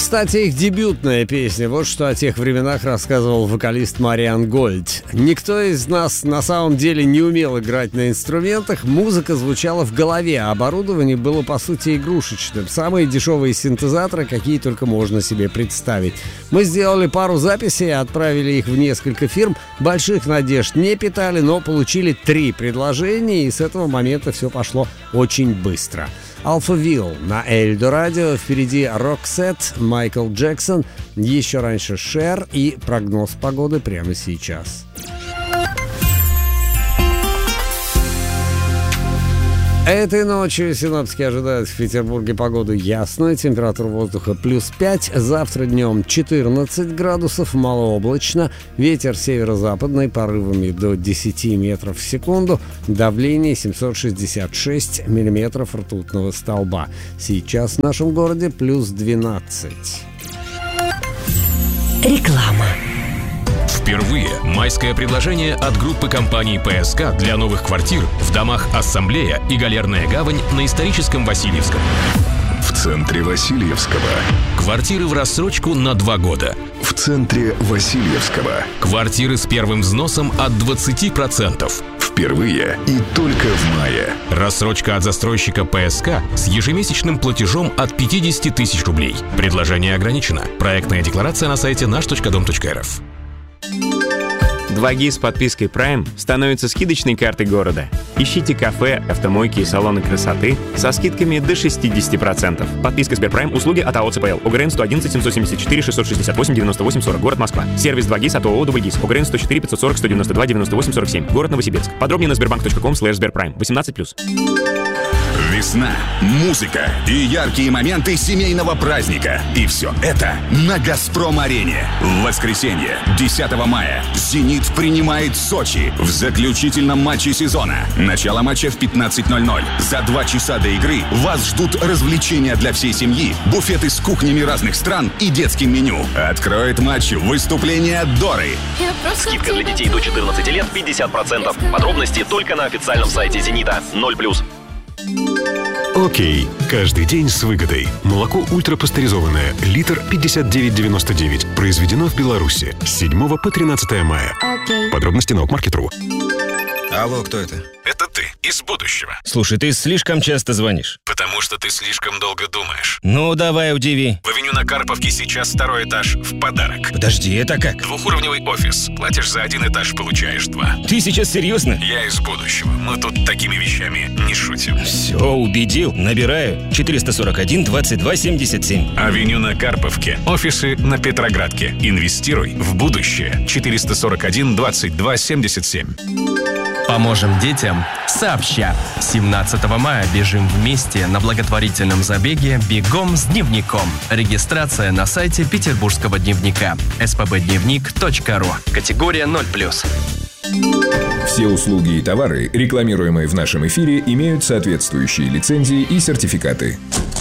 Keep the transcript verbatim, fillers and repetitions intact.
Кстати, их дебютная песня. Вот что о тех временах рассказывал вокалист Мариан Гольд. Никто из нас на самом деле не умел играть на инструментах. Музыка звучала в голове, а оборудование было по сути игрушечным. Самые дешевые синтезаторы, какие только можно себе представить. Мы сделали пару записей, отправили их в несколько фирм. Больших надежд не питали, но получили три предложения, и с этого момента все пошло очень быстро. Alphaville на Эльдо Радио, впереди Roxette, Майкл Джексон, еще раньше Cher и прогноз погоды прямо сейчас. Этой ночью синоптики ожидают в Петербурге погоду ясную, температура воздуха плюс пять, завтра днем четырнадцать градусов, малооблачно, ветер северо-западный порывами до десяти метров в секунду, давление семьсот шестьдесят шесть миллиметров ртутного столба. Сейчас в нашем городе плюс двенадцать. Реклама. Впервые майское предложение от группы компаний ПСК для новых квартир в домах «Ассамблея» и «Галерная гавань» на историческом Васильевском. В центре Васильевского. Квартиры в рассрочку на два года. В центре Васильевского. Квартиры с первым взносом от двадцати процентов. Впервые и только в мае. Рассрочка от застройщика ПСК с ежемесячным платежом от пятидесяти тысяч рублей. Предложение ограничено. Проектная декларация на сайте наш точка дом точка эр эф. два джи с подпиской Prime становится скидочной картой города. Ищите кафе, автомойки и салоны красоты со скидками до шестидесяти процентов. Подписка Сберпрайм. Услуги от АО ЦПЛ. ОГРН сто одиннадцать семьсот семьдесят четыре шестьсот шестьдесят восемь девяносто восемь сорок. Город Москва. Сервис два джи от ООО Дубльгиз. ОГРН сто четыре пятьсот сорок сто девяносто два девяносто восемь сорок семь. Город Новосибирск. Подробнее на сбербанк точка ком слэш сберпрайм. восемнадцать плюс. Весна, музыка и яркие моменты семейного праздника. И все это на «Газпром-арене». В воскресенье, десятого мая, «Зенит» принимает Сочи в заключительном матче сезона. Начало матча в пятнадцать ноль ноль. За два часа до игры вас ждут развлечения для всей семьи, буфеты с кухнями разных стран и детским меню. Откроет матч выступление Доры. Скидка для детей до четырнадцати лет пятьдесят процентов. Подробности только на официальном сайте «Зенита». ноль плюс. Окей. Каждый день с выгодой. Молоко ультрапастеризованное. Литр пятьдесят девять девяносто девять. Произведено в Беларуси. С седьмого по тринадцатое мая. Окей. Подробности на окмаркет точка ру. Алло, кто это? Это ты, из будущего. Слушай, ты слишком часто звонишь. Потому что ты слишком долго думаешь. Ну, давай, удиви. В авеню на Карповке сейчас второй этаж в подарок. Подожди, это как? Двухуровневый офис. Платишь за один этаж, получаешь два. Ты сейчас серьезно? Я из будущего. Мы тут такими вещами не шутим. Все, убедил. Набираю. четыреста сорок один двадцать два семьдесят семь. Авеню на Карповке. Офисы на Петроградке. Инвестируй в будущее. четыреста сорок один двадцать два семьдесят семь. Поможем детям сообща. семнадцатого мая бежим вместе на благотворительном забеге «Бегом с дневником». Регистрация на сайте Петербургского дневника эс пэ бэ дневник точка ру. Категория ноль плюс. Все услуги и товары, рекламируемые в нашем эфире, имеют соответствующие лицензии и сертификаты.